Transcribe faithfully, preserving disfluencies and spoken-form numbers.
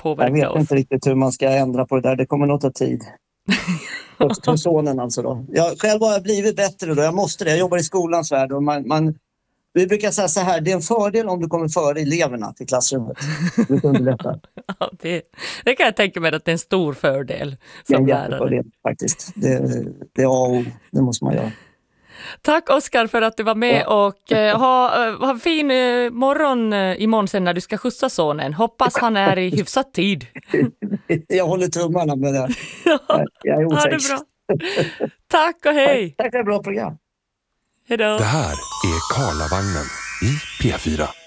påverka oss. Jag vet oss. inte riktigt hur man ska ändra på det där. Det kommer nog ta tid. För sonen alltså då. Jag själv har jag blivit bättre då. Jag måste det. Jag jobbar i skolans värld. Och man, man, vi brukar säga så här. Det är en fördel om du kommer före eleverna till klassrummet. Det underlättar. Ja, det, det kan jag tänka mig att det är en stor fördel som det är en lärare. jättefördel faktiskt. Det, det är A och O. Det måste man göra. Tack Oskar för att du var med Ja. och eh, ha, ha en fin eh, morgon eh, imorgon sen när du ska skjutsa sonen. Hoppas han är i hyfsat tid. Jag håller tummarna med det. Ja, Jag är ha osäker. det bra. Tack och hej. Tack, tack för ett bra program. Hej då. Det här är Karlavagnen i P fyra.